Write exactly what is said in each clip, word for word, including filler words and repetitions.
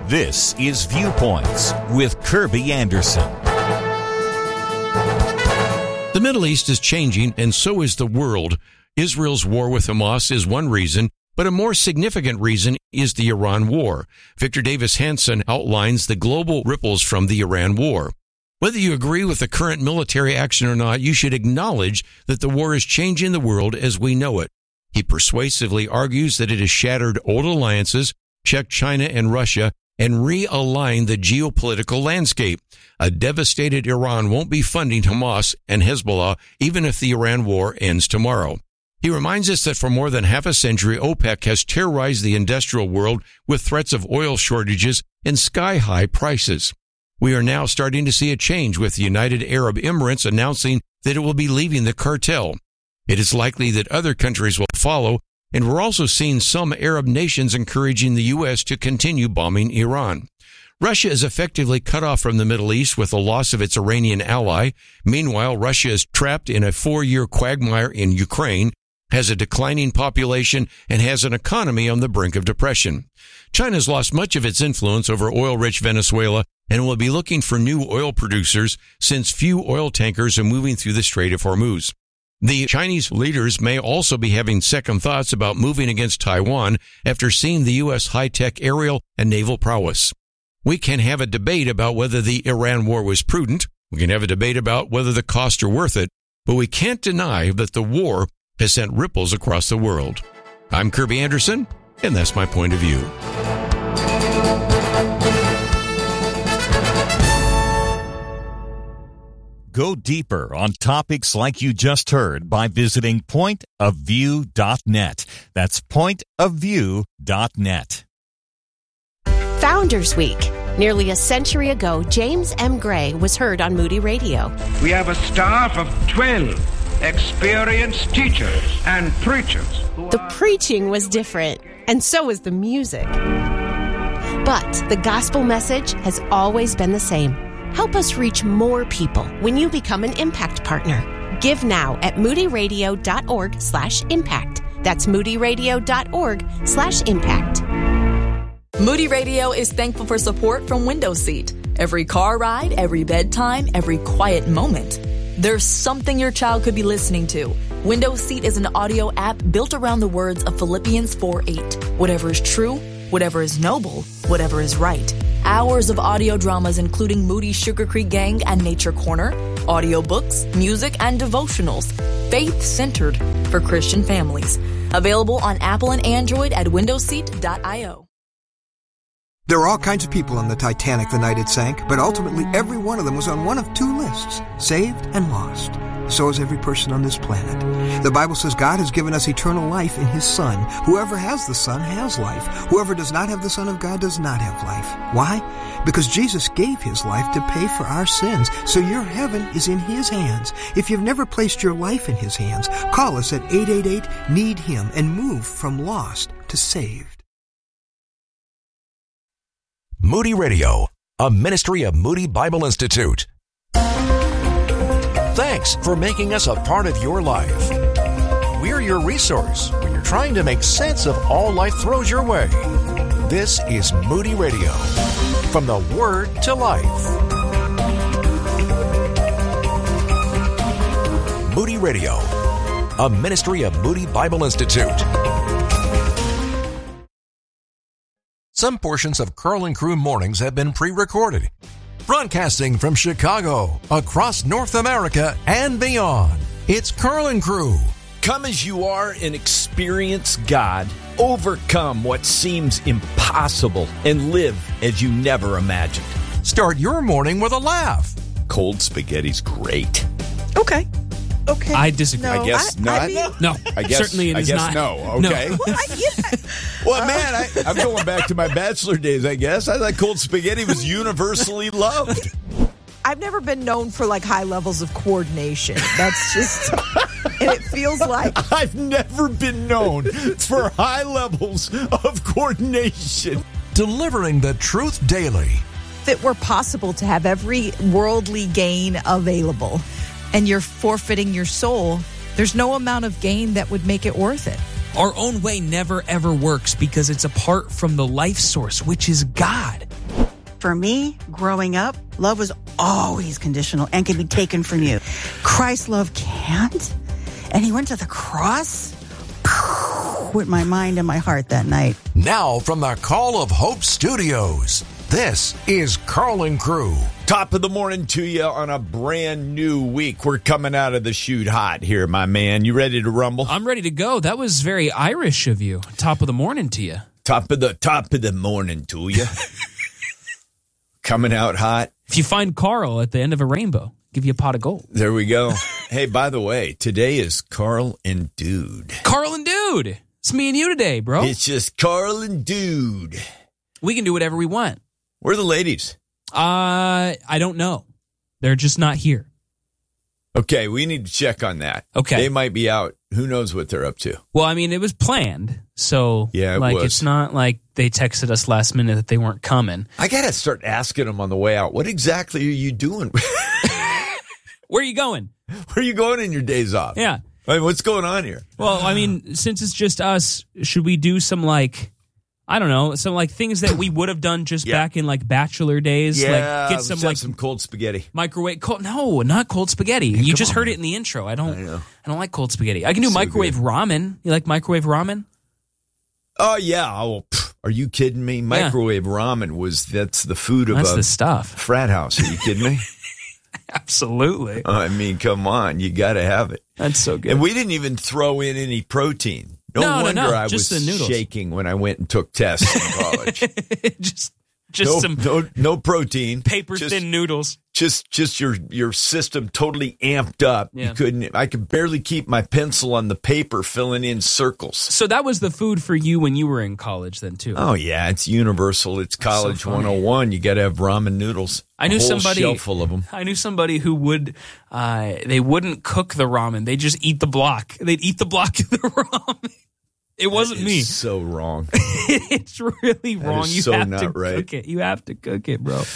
This is Viewpoints with Kirby Anderson. The Middle East is changing, and so is the world. Israel's war with Hamas is one reason, but a more significant reason is the Iran war. Victor Davis Hanson outlines the global ripples from the Iran war. Whether you agree with the current military action or not, you should acknowledge that the war is changing the world as we know it. He persuasively argues that it has shattered old alliances, checked China and Russia, and realigned the geopolitical landscape. A devastated Iran won't be funding Hamas and Hezbollah even if the Iran war ends tomorrow. He reminds us that for more than half a century, OPEC has terrorized the industrial world with threats of oil shortages and sky-high prices. We are now starting to see a change with the United Arab Emirates announcing that it will be leaving the cartel. It is likely that other countries will follow, and we're also seeing some Arab nations encouraging the U S to continue bombing Iran. Russia is effectively cut off from the Middle East with the loss of its Iranian ally. Meanwhile, Russia is trapped in a four-year quagmire in Ukraine, has a declining population, and has an economy on the brink of depression. China has lost much of its influence over oil-rich Venezuela and will be looking for new oil producers since few oil tankers are moving through the Strait of Hormuz. The Chinese leaders may also be having second thoughts about moving against Taiwan after seeing the U S high-tech aerial and naval prowess. We can have a debate about whether the Iran war was prudent. We can have a debate about whether the costs are worth it. But we can't deny that the war has sent ripples across the world. I'm Kirby Anderson, and that's my point of view. Go deeper on topics like you just heard by visiting point of view dot net. That's point of view dot net. Founders Week. Nearly a century ago, James M. Gray was heard on Moody Radio. We have a staff of twelve experienced teachers and preachers. The preaching was different, and so was the music. But the gospel message has always been the same. Help us reach more people when you become an Impact Partner. Give now at moodyradio.org slash impact. That's moodyradio.org slash impact. Moody Radio is thankful for support from Windows Seat. Every car ride, every bedtime, every quiet moment. There's something your child could be listening to. Windows Seat is an audio app built around the words of Philippians four eight. Whatever is true, whatever is noble, whatever is right. Hours of audio dramas including Moody's Sugar Creek Gang and Nature Corner, audiobooks, music, and devotionals. Faith-centered for Christian families. Available on Apple and Android at windows seat dot io. There are all kinds of people on the Titanic the night it sank, but ultimately every one of them was on one of two lists, saved and lost. So is every person on this planet. The Bible says God has given us eternal life in His Son. Whoever has the Son has life. Whoever does not have the Son of God does not have life. Why? Because Jesus gave His life to pay for our sins. So your heaven is in His hands. If you've never placed your life in His hands, call us at eight eight eight, need him and move from lost to saved. Moody Radio, a ministry of Moody Bible Institute. Thanks for making us a part of your life. We're your resource when you're trying to make sense of all life throws your way. This is Moody Radio, from the Word to Life. Moody Radio, a ministry of Moody Bible Institute. Some portions of Carl and Crew Mornings have been pre-recorded. Broadcasting from Chicago, across North America, and beyond, it's Carl and Crew. Come as you are and experience God. Overcome what seems impossible and live as you never imagined. Start your morning with a laugh. Cold spaghetti's great. Okay. Okay. I disagree. No, I guess I, not. I mean, no, I guess, certainly it I is guess not. no. Okay. No. Well, I, yeah. Well, man, I, I'm going back to my bachelor days, I guess. I thought cold spaghetti was universally loved. I've never been known for like high levels of coordination. That's just, and it feels like I've never been known for high levels of coordination. Delivering the truth daily. if it were possible to have every worldly gain available and you're forfeiting your soul, there's no amount of gain that would make it worth it. Our own way never ever works because it's apart from the life source, which is God. For me, growing up, love was always conditional and could be taken from you. Christ's love can't. And he went to the cross with my mind and my heart that night. Now from the Call of Hope Studios, this is Carl and Crew. Top of the morning to you on a brand new week. We're coming out of the chute hot here, my man. You ready to rumble? I'm ready to go. That was very Irish of you. Top of the morning to you. Top of the top of the morning to you. Coming out hot. If you find Carl at the end of a rainbow, give you a pot of gold. There we go. Hey, by the way, today is Carl and Dude. Carl and Dude. It's me and you today, bro. It's just Carl and Dude. We can do whatever we want. Where are the ladies? Uh, I don't know. They're just not here. Okay, we need to check on that. Okay. They might be out. Who knows what they're up to? Well, I mean, it was planned. So, yeah, it like, was. It's not like they texted us last minute that they weren't coming. I got to start asking them on the way out, what exactly are you doing? Where are you going? Where are you going in your days off? Yeah. I mean, what's going on here? Well, I mean, since it's just us, should we do some, like, I don't know, some, like, things that we would have done just yeah. back in, like, bachelor days? Yeah, like, get some, let's like, have some cold spaghetti. Microwave, cold, no, not cold spaghetti. Yeah, you just on, heard man. it in the intro. I don't, I, know. I don't like cold spaghetti. I can do so microwave good. ramen. You like microwave ramen? Oh, yeah. Oh, pff, are you kidding me? Microwave yeah. ramen was, that's the food of that's a the stuff. frat house. Are you kidding me? Absolutely. I mean, come on. You got to have it. That's so good. And we didn't even throw in any protein. No, no wonder no, no. I just was the noodles. shaking when I went and took tests in college. just just no, some no, no protein. Paper just, thin noodles. Just just your your system totally amped up. Yeah. You couldn't I could barely keep my pencil on the paper filling in circles. So that was the food for you when you were in college then too. Oh yeah, it's universal. It's college so one oh one. You got to have ramen noodles. I knew a whole somebody shelf full of them. I knew somebody who would uh, they wouldn't cook the ramen. They just eat the block. They'd eat the block of the ramen. It wasn't that me. Is so wrong. It's really wrong. That is you so have not to right. cook it. You have to cook it, bro.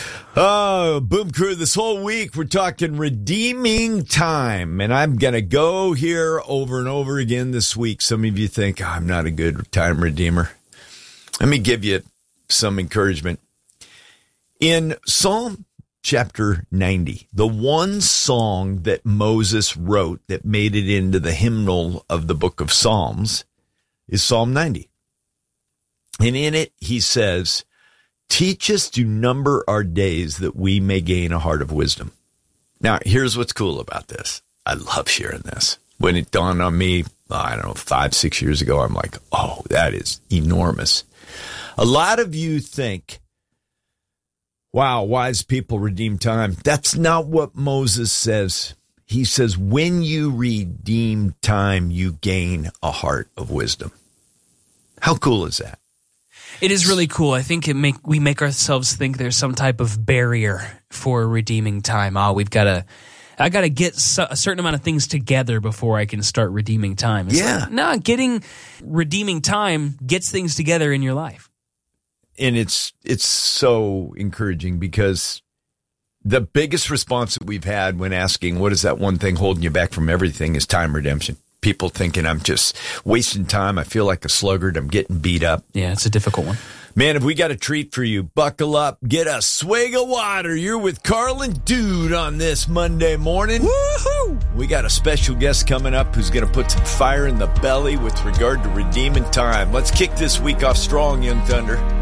Oh, Boom Crew, this whole week we're talking redeeming time. And I'm going to go here over and over again this week. Some of you think, oh, I'm not a good time redeemer. Let me give you some encouragement. In Psalm chapter ninety, the one song that Moses wrote that made it into the hymnal of the book of Psalms is Psalm ninety. And in it, he says, teach us to number our days that we may gain a heart of wisdom. Now, here's what's cool about this. I love sharing this. When it dawned on me, I don't know, five, six years ago, I'm like, oh, that is enormous. A lot of you think, wow, wise people redeem time. That's not what Moses says. He says, when you redeem time, you gain a heart of wisdom. How cool is that? It is really cool. I think it make we make ourselves think there's some type of barrier for redeeming time. Oh, we've got to, I got to get so, a certain amount of things together before I can start redeeming time. It's yeah. Like, no, getting redeeming time gets things together in your life. And it's it's so encouraging because the biggest response that we've had when asking what is that one thing holding you back from everything is time redemption. People thinking I'm just wasting time. I feel like a sluggard. I'm getting beat up. Yeah, it's a difficult one. Man, if we got a treat for you, buckle up, get a swig of water. You're with Carl and Dude on this Monday morning. Woohoo! We got a special guest coming up who's going to put some fire in the belly with regard to redeeming time. Let's kick this week off strong, Young Thunder.